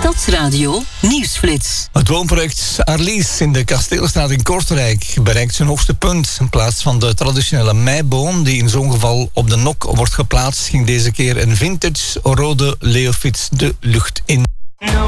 Stadsradio Nieuwsflits. Het woonproject Arlies in de Kasteelstraat in Kortrijk bereikt zijn hoogste punt. In plaats van de traditionele meiboom die in zo'n geval op de nok wordt geplaatst, ging deze keer een vintage rode Leofiets de lucht in.